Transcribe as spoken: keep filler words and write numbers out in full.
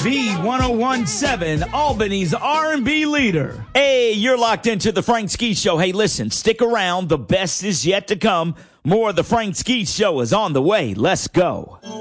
B ten seventeen, Albany's R and B leader. Hey, you're locked into the Frank Ski Show. Hey, listen, stick around. The best is yet to come. More of the Frank Ski Show is on the way. Let's go.